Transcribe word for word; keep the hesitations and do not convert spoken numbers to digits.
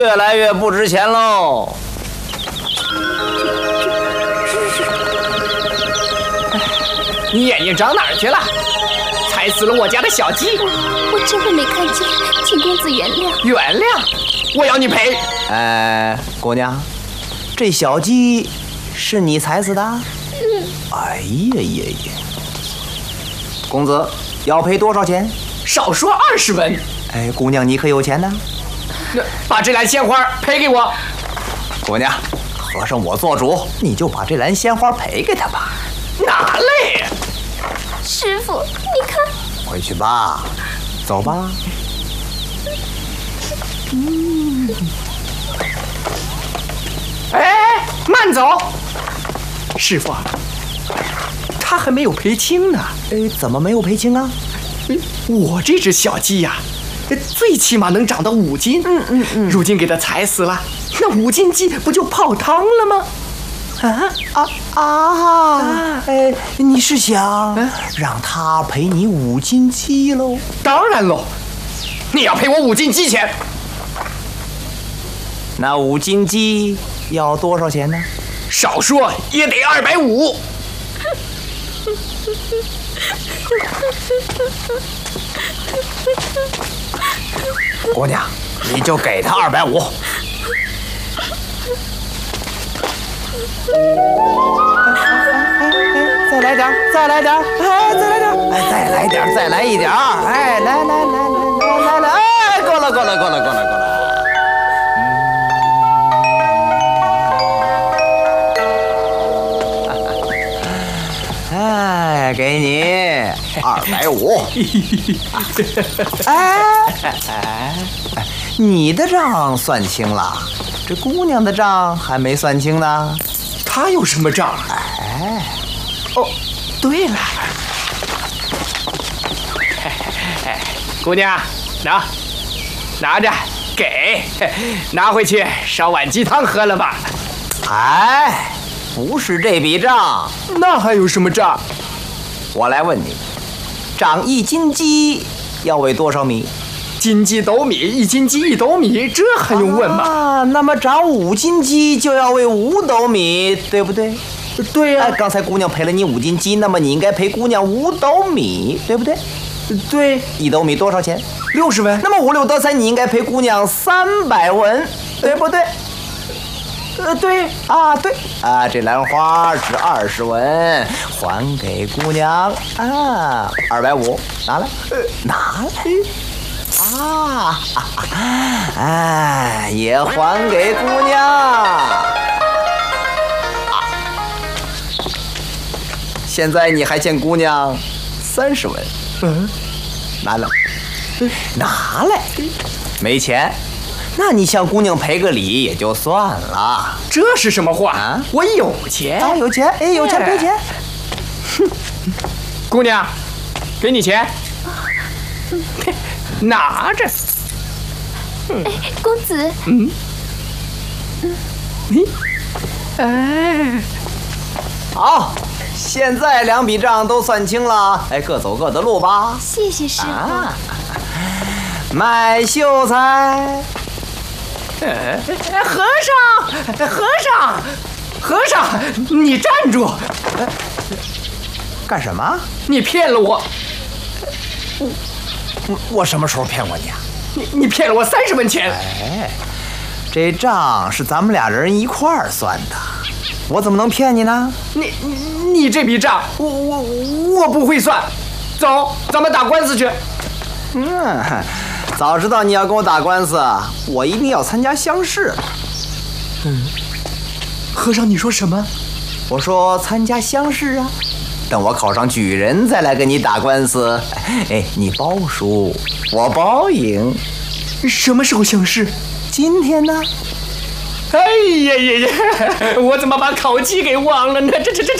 越来越不值钱喽。 你眼睛长哪儿去了？踩死了我家的小鸡！ 我我真的没看见，请公子原谅。 原谅？我要你赔！ 哎，姑娘，这小鸡是你踩死的？嗯。哎呀呀呀！公子要赔多少钱？ 少说二十文。 哎，姑娘，你可有钱呢？ 那把这篮鲜花赔给我。 姑娘，和尚我做主，你就把这篮鲜花赔给他吧。 哪来？ 师傅，你看。 回去吧，走吧。 嗯。哎，慢走！师傅，他还没有赔清呢。 哎，怎么没有赔清啊？ 我这只小鸡呀、啊，最起码能长到五斤。 嗯嗯嗯。 如今给它踩死了，那五斤鸡不就泡汤了吗？ 啊啊啊！哎，你是想让他赔你五斤鸡喽？ 当然喽，你要赔我五斤鸡钱。 那五斤鸡要多少钱呢？ 少说也得二百五。 姑娘，你就给他二百五。再来点，再来点，哎，再来点，哎，再来点，再来一点，哎，来来来来来来来，哎，够了，够了，够了，够了，够了。哎，给你二百五。哎哎，你的账算清了，这姑娘的账还没算清呢。 她有什么账？ 哎， 哦，对了，哎，姑娘，拿，拿着，给，拿回去烧碗鸡汤喝了吧。 哎，不是这笔账， 那还有什么账？ 我来问你，长一斤鸡要喂多少米？ 斤鸡斗米，一斤鸡一斗米，这还用问吗？ 啊，那么长五斤鸡就要喂五斗米，对不对？ 对呀、啊。 哎，刚才姑娘赔了你五斤鸡，那么你应该赔姑娘五斗米，对不对？ 对， 一斗米多少钱？ 六十文。 那么五六得三，你应该赔姑娘三百文，对不对？ 呃，对啊，对啊，这兰花值二十文，还给姑娘啊，二百五，拿来，呃、拿来。啊，哎，也还给姑娘。啊，现在你还欠姑娘三十文。 嗯， 拿来，拿来，没钱，那你向姑娘赔个礼也就算了。 这是什么话啊？ 我有钱啊，有钱，哎，有钱赔钱。 哼，姑娘，给你钱。拿着。 哎，公子。 嗯。嗯。哎。 好，现在两笔账都算清了，哎，各走各的路吧。 谢谢师傅。啊， 卖秀才。 哎，和尚，和尚，和尚，你站住！ 干什么？ 你骗了我。 我我什么时候骗过你啊？ 你你骗了我三十文钱。 哎，这账是咱们俩人一块儿算的，我怎么能骗你呢？ 你你你这笔账，我我我不会算。走，咱们打官司去。 嗯，早知道你要跟我打官司，我一定要参加乡试。 嗯，和尚，你说什么？ 我说参加乡试啊。等我考上举人再来跟你打官司，哎，你包输，我包赢。 什么时候乡试？ 今天呢？ 哎呀呀呀！我怎么把考期给忘了呢？这这这这